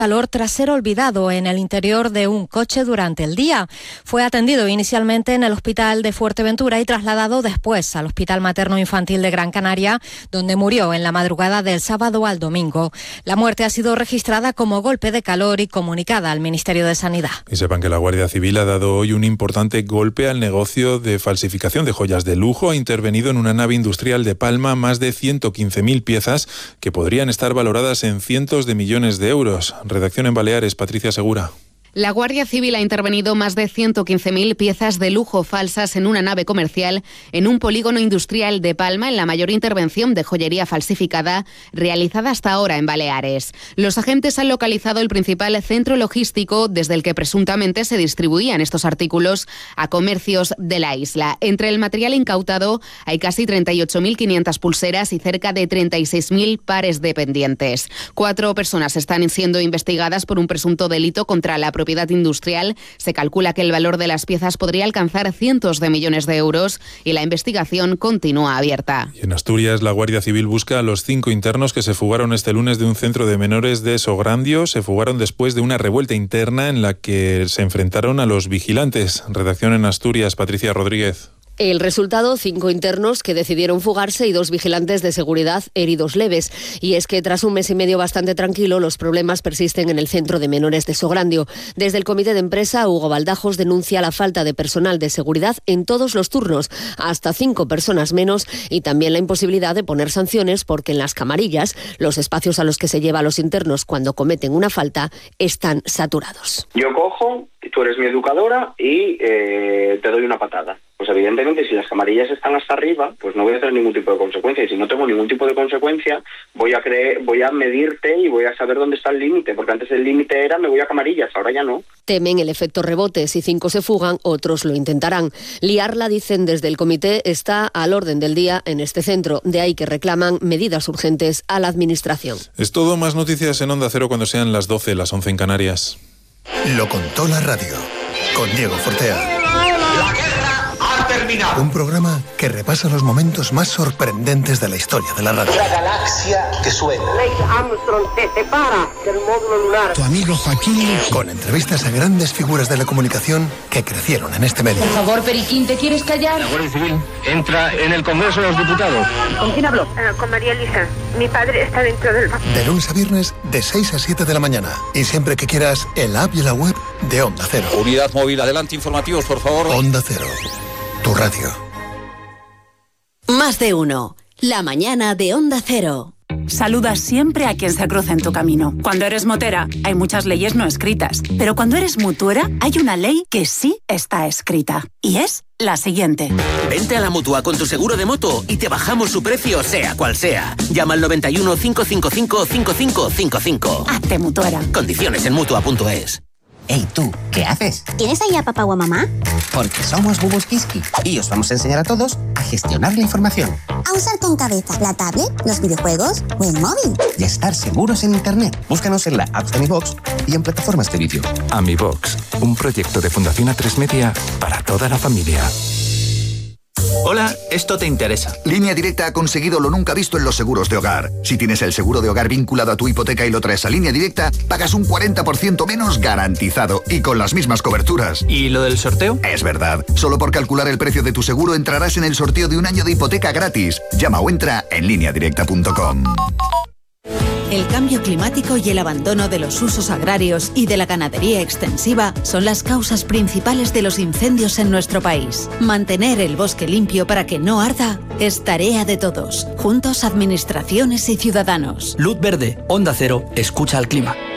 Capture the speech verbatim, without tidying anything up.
calor tras ser olvidado en el interior de un coche durante el día. Fue atendido inicialmente en el hospital de Fuerteventura y trasladado después al Hospital Materno Infantil de Gran Canaria, donde murió en la madrugada del sábado al domingo. La muerte ha sido registrada como golpe de calor y comunicada al Ministerio de Sanidad. Y sepan que la Guardia Civil ha dado hoy un importante golpe al negocio de falsificación de joyas de lujo. Ha intervenido en una nave industrial de Palma más de ciento quince mil piezas que podrían estar valoradas en cientos de millones de euros. Redacción en Baleares, Patricia Segura. La Guardia Civil ha intervenido más de ciento quince mil piezas de lujo falsas en una nave comercial en un polígono industrial de Palma, en la mayor intervención de joyería falsificada realizada hasta ahora en Baleares. Los agentes han localizado el principal centro logístico desde el que presuntamente se distribuían estos artículos a comercios de la isla. Entre el material incautado hay casi treinta y ocho mil quinientas pulseras y cerca de treinta y seis mil pares de pendientes. Cuatro personas están siendo investigadas por un presunto delito contra la propiedad industrial. Se calcula que el valor de las piezas podría alcanzar cientos de millones de euros y la investigación continúa abierta. Y en Asturias, la Guardia Civil busca a los cinco internos que se fugaron este lunes de un centro de menores de Sograndio. Se fugaron después de una revuelta interna en la que se enfrentaron a los vigilantes. Redacción en Asturias, Patricia Rodríguez. El resultado, cinco internos que decidieron fugarse y dos vigilantes de seguridad heridos leves. Y es que tras un mes y medio bastante tranquilo, los problemas persisten en el centro de menores de Sograndio. Desde el comité de empresa, Hugo Baldajos denuncia la falta de personal de seguridad en todos los turnos, hasta cinco personas menos, y también la imposibilidad de poner sanciones porque en las camarillas, los espacios a los que se lleva a los internos cuando cometen una falta, están saturados. Yo cojo, tú eres mi educadora y eh, te doy una patada. Pues evidentemente si las camarillas están hasta arriba, pues no voy a tener ningún tipo de consecuencia. Y si no tengo ningún tipo de consecuencia, voy a creer, voy a medirte y voy a saber dónde está el límite. Porque antes el límite era me voy a camarillas, ahora ya no. Temen el efecto rebote. Si cinco se fugan, otros lo intentarán. Liarla, dicen desde el comité, está al orden del día en este centro. De ahí que reclaman medidas urgentes a la administración. Es todo. Más noticias en Onda Cero cuando sean las doce, las once en Canarias. Lo contó la radio, con Diego Fortea. Terminado. Un programa que repasa los momentos más sorprendentes de la historia de la radio. La galaxia que suena. Neil Armstrong se separa del módulo lunar. Tu amigo Joaquín. Con entrevistas a grandes figuras de la comunicación que crecieron en este medio. Por favor, Periquín, ¿te quieres callar? La Guardia Civil entra en el Congreso de los Diputados. ¿Con quién habló? Uh, con María Elisa. Mi padre está dentro del banco. De lunes a viernes, de seis a siete de la mañana. Y siempre que quieras, en la app y la web de Onda Cero. Unidad móvil, adelante, informativos, por favor. Onda Cero. Tu radio. Más de uno. La mañana de Onda Cero. Saluda siempre a quien se cruza en tu camino. Cuando eres motera, hay muchas leyes no escritas. Pero cuando eres mutuera, hay una ley que sí está escrita. Y es la siguiente. Vente a la Mutua con tu seguro de moto y te bajamos su precio, sea cual sea. Llama al noventa y uno, cinco cinco cinco, cinco cinco cinco cinco. Hazte mutuera. Condiciones en mutua punto es. Hey, tú, ¿qué haces? ¿Tienes ahí a papá o a mamá? Porque somos Bubus Kiski y os vamos a enseñar a todos a gestionar la información. A usar con cabeza la tablet, los videojuegos o el móvil. Y a estar seguros en Internet. Búscanos en la app de AmiBox y en plataformas de vídeo. AmiBox, un proyecto de Fundación A tres Media para toda la familia. Hola, esto te interesa. Línea Directa ha conseguido lo nunca visto en los seguros de hogar. Si tienes el seguro de hogar vinculado a tu hipoteca y lo traes a Línea Directa, pagas un cuarenta por ciento menos garantizado y con las mismas coberturas. ¿Y lo del sorteo? Es verdad. Solo por calcular el precio de tu seguro entrarás en el sorteo de un año de hipoteca gratis. Llama o entra en línea directa punto com. El cambio climático y el abandono de los usos agrarios y de la ganadería extensiva son las causas principales de los incendios en nuestro país. Mantener el bosque limpio para que no arda es tarea de todos, juntos administraciones y ciudadanos. Luz verde, Onda Cero, escucha al clima.